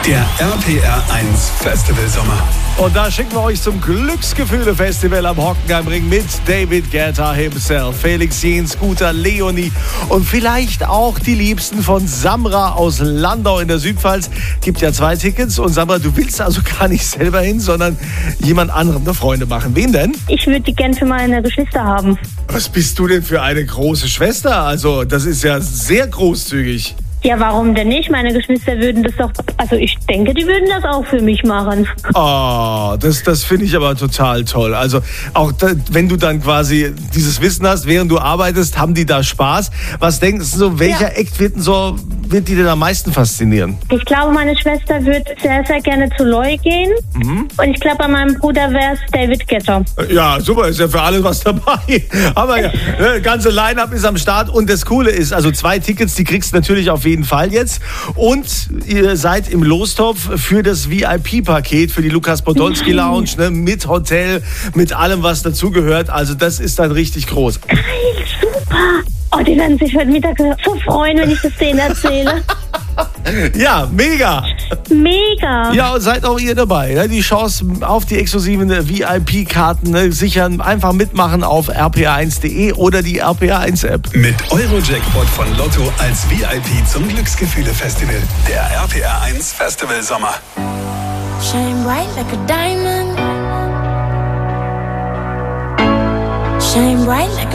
Der RPR 1 Festival Sommer. Und da schicken wir euch zum Glücksgefühle-Festival am Hockenheimring mit David Guetta himself, Felix Jähn, Scooter, Leonie und vielleicht auch die Liebsten von Samra aus Landau in der Südpfalz. Gibt ja 2 Tickets und Samra, du willst also gar nicht selber hin, sondern jemand anderem eine Freude machen. Wen denn? Ich würde die gern für meine Geschwister haben. Was bist du denn für eine große Schwester? Also das ist ja sehr großzügig. Ja, warum denn nicht? Meine Geschwister würden das doch, also ich denke, die würden das auch für mich machen. Oh, das finde ich aber total toll. Also auch wenn du dann quasi dieses Wissen hast, während du arbeitest, haben die da Spaß. Was denkst du so, welcher Act wird die denn am meisten faszinieren? Ich glaube, meine Schwester wird sehr, sehr gerne zu Loi gehen. Und ich glaube, bei meinem Bruder wäre es David Guetta. Ja, super, ist ja für alle was dabei. Aber ja, ganze Line-Up ist am Start und das Coole ist, also 2 Tickets, die kriegst du natürlich auf jeden Fall jetzt. Und ihr seid im Lostopf für das VIP-Paket, für die Lukas Podolski Lounge, ne, mit Hotel, mit allem, was dazugehört. Also das ist dann richtig groß. Geil, super. Oh, die werden sich heute Mittag so freuen, wenn ich das denen erzähle. Ja, mega. Mega. Ja, und seid auch ihr dabei. Ne? Die Chance auf die exklusiven VIP-Karten sichern. Einfach mitmachen auf rpa1.de oder die RPA1-App. Mit Euro-Jackpot von Lotto als VIP zum Glücksgefühle-Festival. Der RPR 1 Festival Sommer. Shine bright like a diamond. Shine bright like